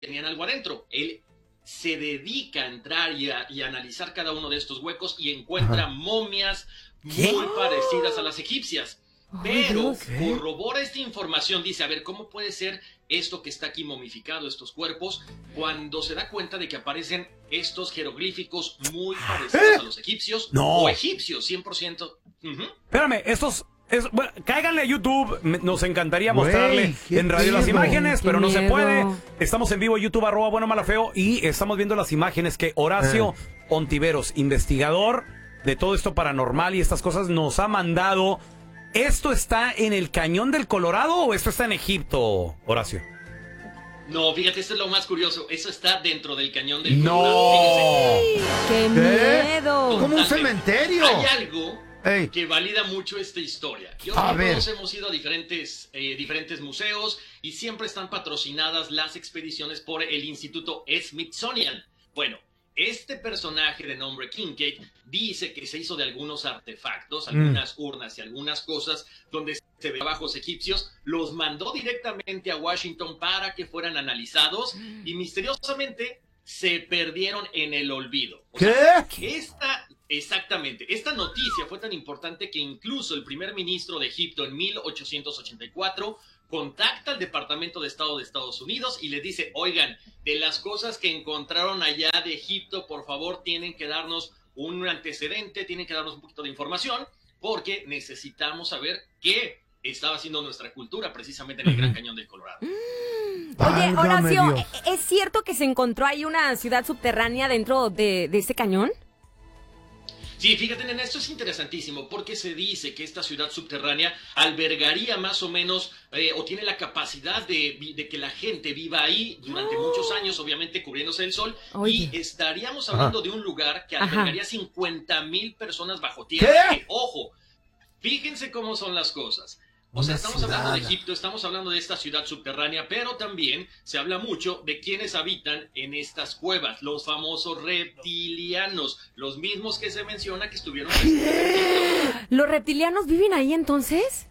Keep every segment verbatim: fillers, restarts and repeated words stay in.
tenían algo adentro. Él se dedica a entrar y a, y a analizar cada uno de estos huecos y encuentra Ajá. momias ¿Qué? muy parecidas a las egipcias. Pero oh, corrobora esta información, dice, a ver, ¿cómo puede ser esto que está aquí momificado, estos cuerpos, cuando se da cuenta de que aparecen estos jeroglíficos muy parecidos ¿Eh? a los egipcios? No. O egipcios, cien por ciento. Uh-huh. Espérame, estos... Es, bueno, cáiganle a YouTube, nos encantaría mostrarle Wey, en radio las imágenes, pero no miedo. se puede. Estamos en vivo, YouTube, arroba bueno, malo, feo, y estamos viendo las imágenes que Horacio eh. Ontiveros, investigador de todo esto paranormal y estas cosas, nos ha mandado. ¿Esto está en el Cañón del Colorado o esto está en Egipto, Horacio? No, fíjate, esto es lo más curioso. Eso está dentro del Cañón del no. Colorado. ¡Qué miedo! Como un cementerio. Hay algo... Ey. que valida mucho esta historia. Yo a todos hemos ido a diferentes, eh, diferentes museos y siempre están patrocinadas las expediciones por el Instituto Smithsonian. Bueno, este personaje de nombre Kincaid dice que se hizo de algunos artefactos, algunas mm. urnas y algunas cosas donde se ve trabajos egipcios, los mandó directamente a Washington para que fueran analizados mm. y misteriosamente se perdieron en el olvido. O ¿Qué? Sea, esta... Exactamente. Esta noticia fue tan importante que incluso el primer ministro de Egipto en mil ochocientos ochenta y cuatro contacta al Departamento de Estado de Estados Unidos y le dice, oigan, de las cosas que encontraron allá de Egipto, por favor, tienen que darnos un antecedente, tienen que darnos un poquito de información, porque necesitamos saber qué estaba haciendo nuestra cultura precisamente en el Gran Cañón del Colorado. Mm. Oye, Horacio, ¿es cierto que se encontró ahí una ciudad subterránea dentro de, de este cañón? Sí, fíjate, nena, esto es interesantísimo porque se dice que esta ciudad subterránea albergaría más o menos eh, o tiene la capacidad de, de que la gente viva ahí durante oh. muchos años, obviamente cubriéndose del sol. Oye. Y estaríamos hablando Ajá. de un lugar que albergaría cincuenta mil personas bajo tierra. Que, ojo, fíjense cómo son las cosas. O sea, estamos ciudad. hablando de Egipto, estamos hablando de esta ciudad subterránea, pero también se habla mucho de quienes habitan en estas cuevas, los famosos reptilianos, los mismos que se menciona que estuvieron en Egipto. ¿Los reptilianos viven ahí entonces?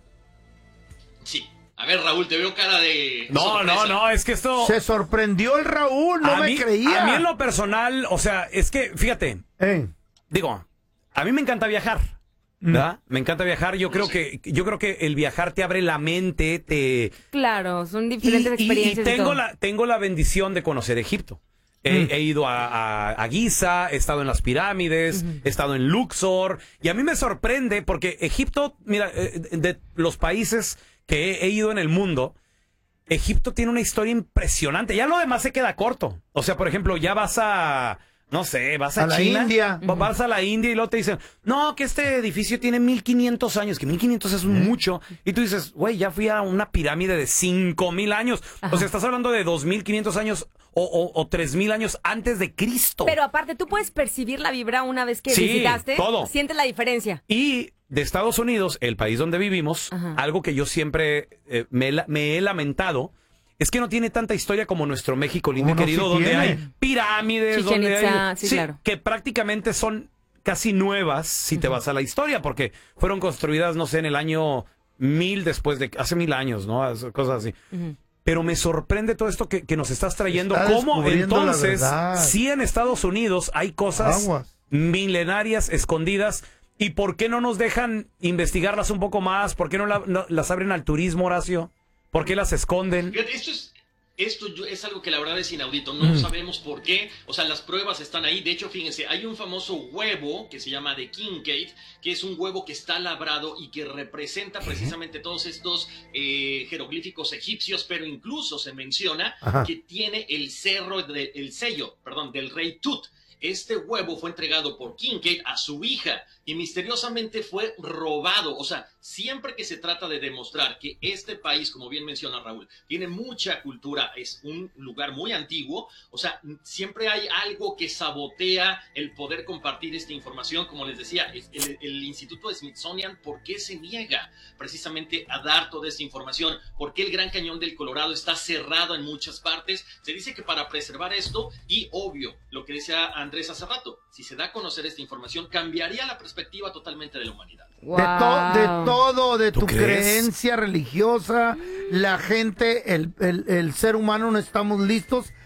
Sí. A ver, Raúl, te veo cara de No, sorpresa. no, no, es que esto... Se sorprendió el Raúl, no a me mí, creía. A mí en lo personal, o sea, es que, fíjate, eh. digo, a mí me encanta viajar. ¿verdad? Me encanta viajar. Yo creo que yo creo que el viajar te abre la mente, te Claro, son diferentes y, experiencias. Y, y tengo la tengo la bendición de conocer Egipto. He, mm. he ido a, a, a Giza, he estado en las pirámides, mm. he estado en Luxor y a mí me sorprende porque Egipto, mira, de los países que he, he ido en el mundo, Egipto tiene una historia impresionante. Ya lo demás se queda corto. O sea, por ejemplo, ya vas a No sé, vas a, a China, la India. Vas a la India y luego te dicen, no, que este edificio tiene mil quinientos años, que mil quinientos es mucho. Y tú dices, güey, ya fui a una pirámide de cinco mil años. Ajá. O sea, estás hablando de dos mil quinientos años o, o, o tres mil años antes de Cristo. Pero aparte, tú puedes percibir la vibra una vez que sí, visitaste. todo. Sientes la diferencia. Y de Estados Unidos, el país donde vivimos, Ajá. algo que yo siempre eh, me, me he lamentado, es que no tiene tanta historia como nuestro México lindo y no querido, sí donde tiene? hay pirámides, Chichen donde Itza, hay, sí, sí, claro. que prácticamente son casi nuevas si uh-huh. te vas a la historia, porque fueron construidas, no sé, en el año mil después de, hace mil años, ¿no? Cosas así. Uh-huh. Pero me sorprende todo esto que, que nos estás trayendo. Está ¿Cómo entonces, si en Estados Unidos hay cosas Aguas. milenarias escondidas? ¿Y por qué no nos dejan investigarlas un poco más? ¿Por qué no, la, no las abren al turismo, Horacio? ¿Por qué las esconden? Esto es, esto es algo que la verdad es inaudito. No mm. sabemos por qué. O sea, las pruebas están ahí. De hecho, fíjense, hay un famoso huevo que se llama de Kincaid, que es un huevo que está labrado y que representa precisamente todos estos eh, jeroglíficos egipcios, pero incluso se menciona Ajá. que tiene el, cerro de, el sello perdón, del rey Tut. Este huevo fue entregado por Kincaid a su hija y misteriosamente fue robado. O sea, siempre que se trata de demostrar que este país, como bien menciona Raúl, tiene mucha cultura, es un lugar muy antiguo, o sea, siempre hay algo que sabotea el poder compartir esta información. Como les decía, el, el Instituto Smithsonian, ¿por qué se niega precisamente a dar toda esta información? ¿Por qué el Gran Cañón del Colorado está cerrado en muchas partes? Se dice que para preservar esto, y obvio, lo que decía Andrés hace rato, si se da a conocer esta información, cambiaría la perspectiva totalmente de la humanidad. Wow. De, to, de todo, de tu crees? creencia religiosa, la gente, el, el, el ser humano no estamos listos